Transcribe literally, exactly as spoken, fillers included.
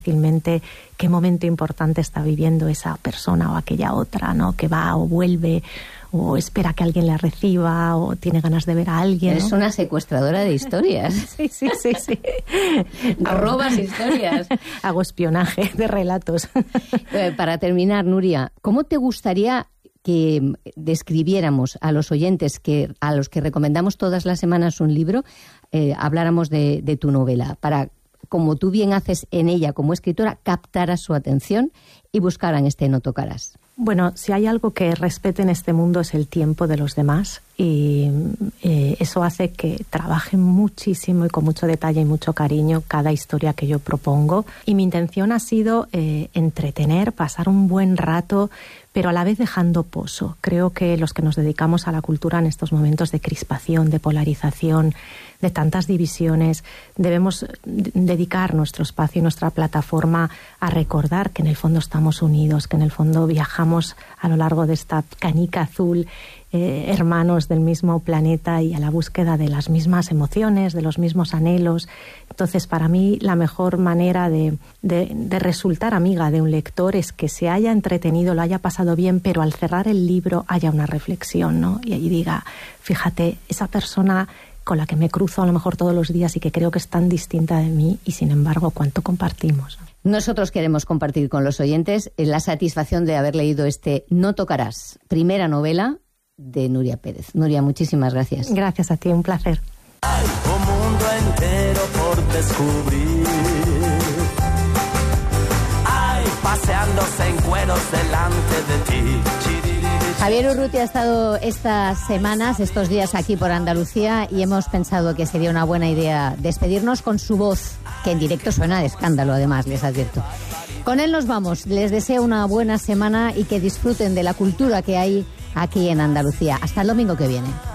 fácilmente qué momento importante está viviendo esa persona o aquella otra, ¿no? Que va o vuelve o espera que alguien la reciba o tiene ganas de ver a alguien, ¿no? Es una secuestradora de historias. Sí, sí, sí, sí. Robas historias. Hago espionaje de relatos. Eh, para terminar, Nuria, ¿cómo te gustaría que describiéramos a los oyentes que a los que recomendamos todas las semanas un libro, eh, habláramos de, de tu novela, para, como tú bien haces en ella como escritora, captaras su atención y buscaran este No tocarás? Bueno, si hay algo que respete en este mundo es el tiempo de los demás y eh, eso hace que trabaje muchísimo y con mucho detalle y mucho cariño cada historia que yo propongo. Y mi intención ha sido eh, entretener, pasar un buen rato, pero a la vez dejando pozo. Creo que los que nos dedicamos a la cultura en estos momentos de crispación, de polarización, de tantas divisiones, debemos dedicar nuestro espacio y nuestra plataforma a recordar que en el fondo estamos unidos, que en el fondo viajamos a lo largo de esta canica azul, eh, hermanos del mismo planeta y a la búsqueda de las mismas emociones, de los mismos anhelos. Entonces, para mí, la mejor manera de, de, de resultar amiga de un lector es que se haya entretenido, lo haya pasado bien, pero al cerrar el libro haya una reflexión, ¿no? Y, y diga, fíjate, esa persona con la que me cruzo a lo mejor todos los días y que creo que es tan distinta de mí y sin embargo cuánto compartimos. Nosotros queremos compartir con los oyentes la satisfacción de haber leído este No tocarás, primera novela de Nuria Pérez. Nuria, muchísimas gracias. Gracias a ti, un placer. Hay un mundo entero por descubrir. Hay paseándose en cueros delante de ti. Javier Urrutia ha estado estas semanas, estos días aquí por Andalucía y hemos pensado que sería una buena idea despedirnos con su voz, que en directo suena de escándalo, además, les advierto. Con él nos vamos. Les deseo una buena semana y que disfruten de la cultura que hay aquí en Andalucía. Hasta el domingo que viene.